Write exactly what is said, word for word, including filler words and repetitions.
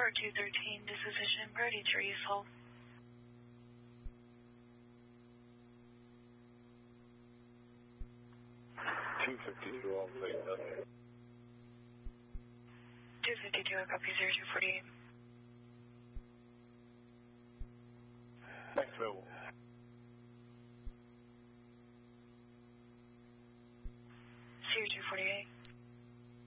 four two thirteen, disposition, priority three, hold. two fifty-two, I'll take that. two fifty-two, I copy zero two forty-eight. Thanks, Bill.